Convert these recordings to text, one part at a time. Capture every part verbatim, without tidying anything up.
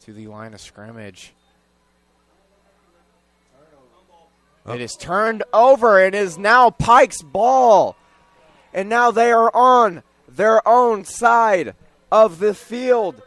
to the line of scrimmage. Oh. It is turned over. It is now Pike's ball. And now they are on their own side of the field.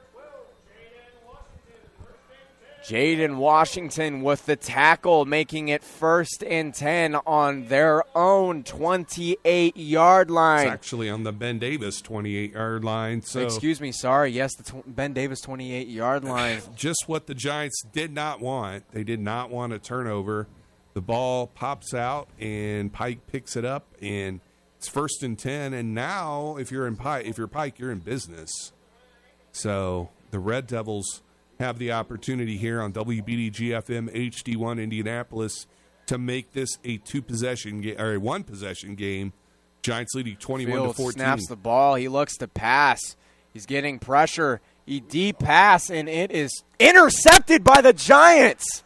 Jaden Washington with the tackle, making it first and ten on their own twenty-eight-yard line. It's actually on the Ben Davis twenty-eight-yard line. So Excuse me, sorry. Yes, the tw- Ben Davis twenty-eight-yard line. Just what the Giants did not want. They did not want a turnover. The ball pops out, and Pike picks it up, and it's first and ten. And now, if you're in Pike, if you're Pike, you're in business. So the Red Devils have the opportunity here on W B D G F M H D one Indianapolis to make this a two-possession game or a one-possession game. Giants leading twenty-one to fourteen. Snaps the ball. He looks to pass. He's getting pressure. He deep pass, and it is intercepted by the Giants.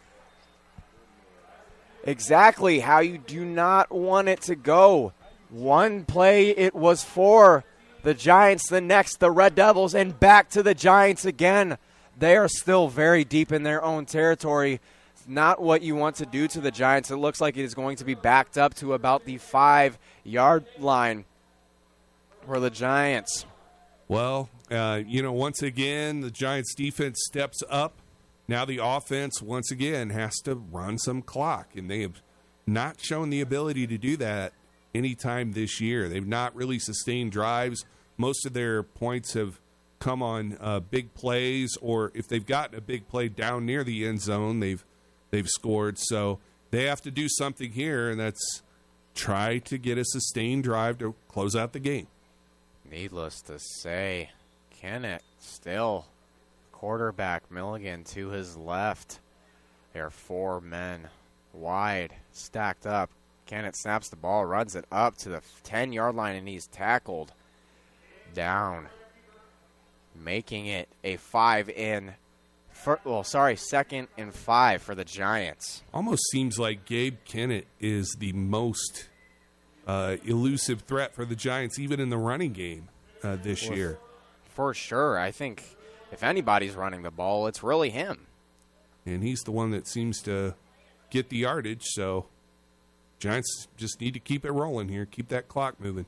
Exactly how you do not want it to go. One play it was for the Giants, the next the Red Devils, and back to the Giants again. They are still very deep in their own territory. It's not what you want to do to the Giants. It looks like it is going to be backed up to about the five-yard line for the Giants. Well, uh, you know, once again, the Giants' defense steps up. Now the offense, once again, has to run some clock, and they have not shown the ability to do that anytime this year. They've not really sustained drives. Most of their points have come on uh, big plays, or if they've gotten a big play down near the end zone, they've they've scored. So they have to do something here, and that's try to get a sustained drive to close out the game. Needless to say, Kennett still quarterback. Milligan to his left. There are four men wide, stacked up. Kennett snaps the ball, runs it up to the ten-yard line, and he's tackled down, making it a five in, for, well, sorry, second and five for the Giants. Almost seems like Gabe Kennett is the most uh, elusive threat for the Giants, even in the running game uh, this well, year. For sure. I think if anybody's running the ball, it's really him. And he's the one that seems to get the yardage, so Giants just need to keep it rolling here, keep that clock moving.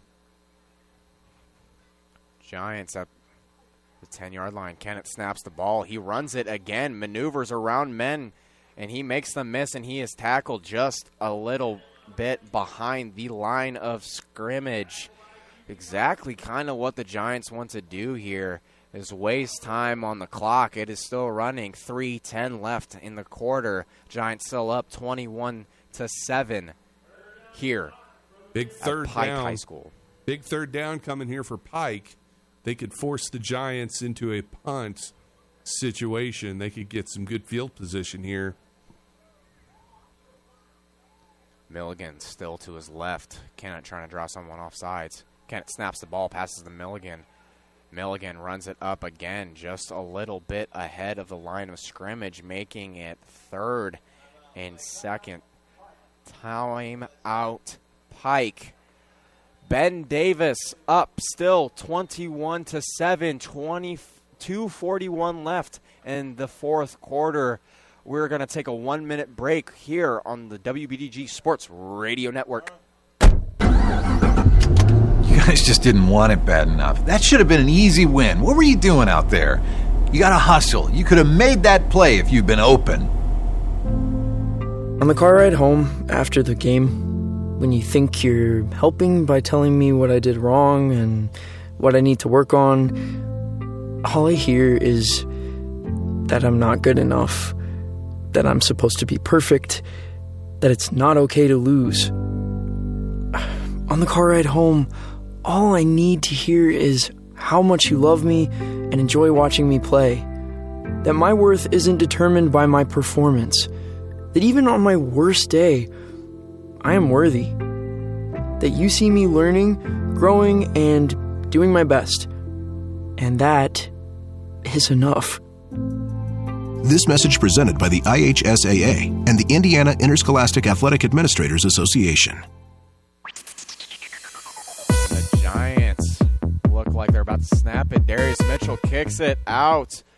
Giants at the ten-yard line. Kennett snaps the ball. He runs it again, maneuvers around men, and he makes them miss, and he is tackled just a little bit behind the line of scrimmage. Exactly kind of what the Giants want to do here is waste time on the clock. It is still running. three ten left in the quarter. Giants still up twenty-one to seven here Big third at Pike down. High School. Big third down coming here for Pike. They could force the Giants into a punt situation. They could get some good field position here. Milligan still to his left. Kennett trying to draw someone off sides. Kennett snaps the ball, passes to Milligan. Milligan runs it up again, just a little bit ahead of the line of scrimmage, making it third and second. Time out, Pike. Ben Davis up still twenty-one to seven, twenty-two forty-one left in the fourth quarter. We're going to take a one-minute break here on the W B D G Sports Radio Network. You guys just didn't want it bad enough. That should have been an easy win. What were you doing out there? You got to hustle. You could have made that play if you'd been open. On the car ride home after the game, when you think you're helping by telling me what I did wrong and what I need to work on, all I hear is that I'm not good enough, that I'm supposed to be perfect, that it's not okay to lose. On the car ride home, all I need to hear is how much you love me and enjoy watching me play, that my worth isn't determined by my performance, that even on my worst day, I am worthy, that you see me learning, growing, and doing my best, and that is enough. This message presented by the I H S A A and the Indiana Interscholastic Athletic Administrators Association. The Giants look like they're about to snap it. Darius Mitchell kicks it out